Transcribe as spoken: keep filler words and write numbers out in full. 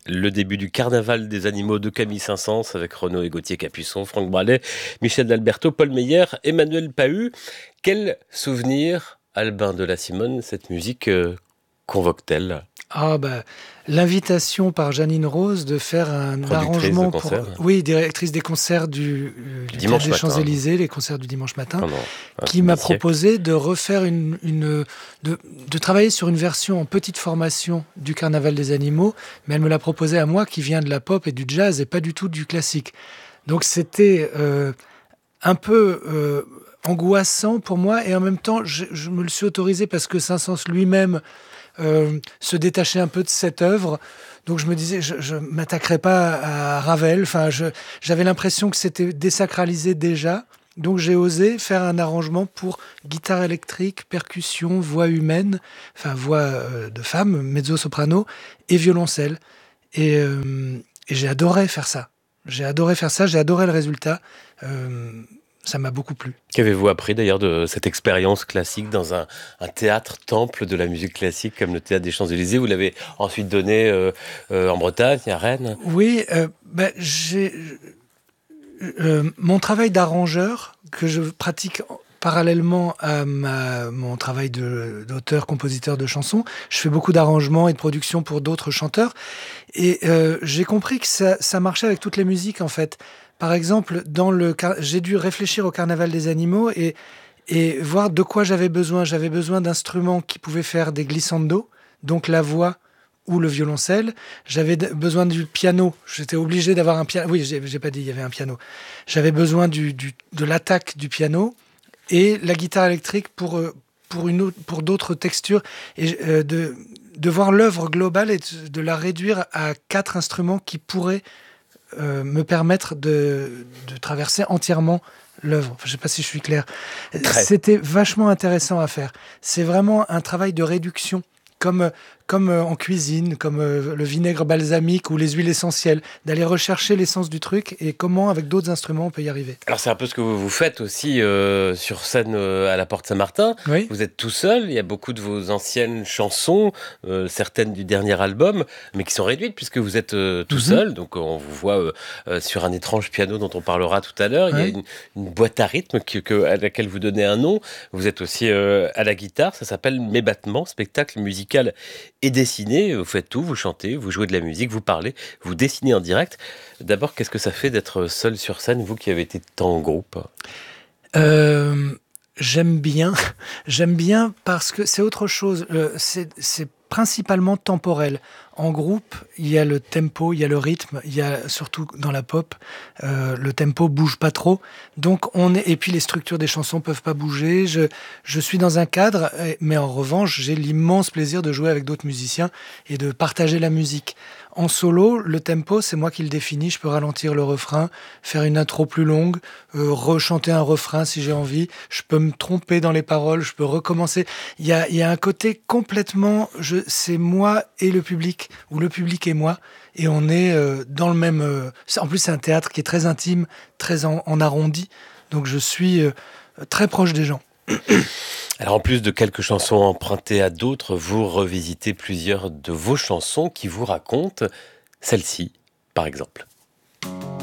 Le début du Carnaval des animaux de Camille Saint-Saëns avec Renaud et Gauthier Capuçon, Franck Bralet, Michel d'Alberto, Paul Meyer, Emmanuel Pahud. Quel souvenir, Albin de la Simone, cette musique euh, convoque-t-elle? Ah bah, l'invitation par Janine Rose de faire un Productrice de arrangement pour... concert Oui, directrice des concerts du, euh, du du Théâtre dimanche des matin, Champs-Élysées, les concerts du dimanche matin, pendant un qui m'a demi-siècle. proposé de refaire une... une de, de travailler sur une version en petite formation du Carnaval des animaux, mais elle me l'a proposé à moi qui viens de la pop et du jazz et pas du tout du classique. Donc c'était euh, un peu... Euh, angoissant pour moi et en même temps je, je me le suis autorisé parce que Saint-Saëns lui-même euh, se détacher un peu de cette œuvre. Donc je me disais, je ne m'attaquerai pas à Ravel. Enfin, je, j'avais l'impression que c'était désacralisé déjà. Donc j'ai osé faire un arrangement pour guitare électrique, percussion, voix humaine, enfin voix euh, de femme, mezzo-soprano et violoncelle. Et, euh, et j'ai adoré faire ça. J'ai adoré faire ça, j'ai adoré le résultat. Euh, ça m'a beaucoup plu. Qu'avez-vous appris d'ailleurs de cette expérience classique dans un, un théâtre temple de la musique classique comme le Théâtre des Champs-Élysées? Vous l'avez ensuite donné euh, euh, en Bretagne, à Rennes. Oui, euh, bah, j'ai euh, mon travail d'arrangeur que je pratique parallèlement à ma, mon travail de, d'auteur, compositeur de chansons. Je fais beaucoup d'arrangements et de productions pour d'autres chanteurs. Et euh, j'ai compris que ça, ça marchait avec toutes les musiques, en fait. Par exemple, dans le, car- j'ai dû réfléchir au Carnaval des animaux et, et voir de quoi j'avais besoin. J'avais besoin d'instruments qui pouvaient faire des glissandos, donc la voix ou le violoncelle. J'avais d- besoin du piano. J'étais obligé d'avoir un piano. Oui, j'ai, j'ai pas dit il y avait un piano. J'avais besoin du, du- de l'attaque du piano et la guitare électrique pour, euh, pour, une autre- pour d'autres textures. Et euh, de, de voir l'œuvre globale et de, de la réduire à quatre instruments qui pourraient euh, me permettre de, de traverser entièrement l'œuvre. Enfin, je ne sais pas si je suis clair. Très. C'était vachement intéressant à faire. C'est vraiment un travail de réduction, comme, comme euh, en cuisine, comme euh, le vinaigre balsamique ou les huiles essentielles, d'aller rechercher l'essence du truc et comment, avec d'autres instruments, on peut y arriver. Alors c'est un peu ce que vous, vous faites aussi euh, sur scène euh, à la Porte Saint-Martin. Oui. Vous êtes tout seul, il y a beaucoup de vos anciennes chansons, euh, certaines du dernier album, mais qui sont réduites puisque vous êtes euh, tout Mhm. seul. Donc on vous voit euh, euh, sur un étrange piano dont on parlera tout à l'heure. Il y a Ouais. une, une boîte à rythme que, que- à laquelle vous donnez un nom. Vous êtes aussi euh, à la guitare, ça s'appelle Mes Battements, spectacle musical et dessiné. Vous faites tout, vous chantez, vous jouez de la musique, vous parlez, vous dessinez en direct. D'abord, qu'est-ce que ça fait d'être seul sur scène, vous qui avez été tant en groupe? Euh, j'aime bien. J'aime bien parce que c'est autre chose. Euh, c'est, c'est principalement temporel. En groupe, il y a le tempo, il y a le rythme, il y a surtout dans la pop, euh, le tempo bouge pas trop. Donc on est et puis les structures des chansons peuvent pas bouger. Je je suis dans un cadre, euh, mais en revanche, j'ai l'immense plaisir de jouer avec d'autres musiciens et de partager la musique. En solo, le tempo, c'est moi qui le définis. Je peux ralentir le refrain, faire une intro plus longue, euh, rechanter un refrain si j'ai envie. Je peux me tromper dans les paroles, je peux recommencer. Il y a, il y a un côté complètement, je, c'est moi et le public, ou le public et moi, et on est euh, dans le même. Euh, c'est- en plus, c'est un théâtre qui est très intime, très en, en arrondi, donc je suis euh, très proche des gens. Alors en plus de quelques chansons empruntées à d'autres, vous revisitez plusieurs de vos chansons qui vous racontent, celle-ci par exemple.